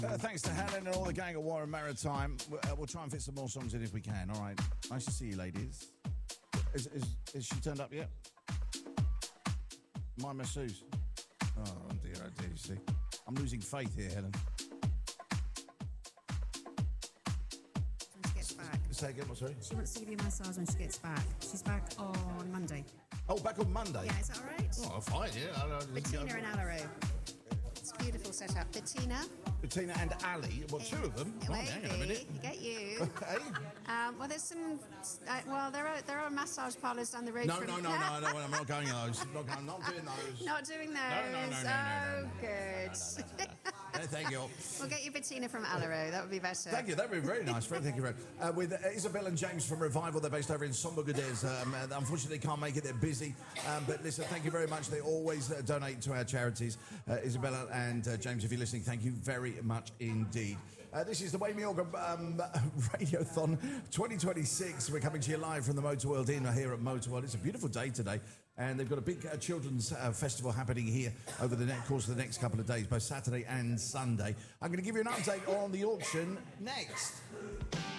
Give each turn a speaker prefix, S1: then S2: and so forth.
S1: Thanks to Helen and all the gang at Warren Maritime. We'll try and fit some more songs in if we can. All right. Nice to see you, ladies. Is she turned up yet? My masseuse. Oh dear, you see. I'm losing faith here, Helen.
S2: When she gets back.
S1: Say again, what, sorry?
S2: She wants to give you a massage when she gets back. She's back on Monday.
S1: Oh, back on Monday?
S2: Yeah, is that all right?
S1: Oh, fine, yeah.
S2: Bettina and Alaro. It's a beautiful setup.
S1: Bettina and Ali. Well, two of them. Right, hang on a minute.
S2: Get you.
S1: Hey?
S2: Well, there's some. There are massage parlours down the road.
S1: No, I'm not going to those. I'm not doing those.
S2: Not doing those.
S1: No.
S2: Good.
S1: No, thank you.
S2: We'll get you Bettina from Alaro. That would be better.
S1: Thank you. That would be very nice. Thank you very much. With Isabel and James from Revival, they're based over in Sombogadez. Unfortunately, they can't make it. They're busy. But listen, thank you very much. They always donate to our charities. Isabella and James, if you're listening, thank you very much indeed. This is the Wayne Yorker Radiothon 2026. We're coming to you live from the Motor World Inn here at Motor World. It's a beautiful day today, and they've got a big children's festival happening here over the course of the next couple of days, both Saturday and Sunday. I'm going to give you an update on the auction next.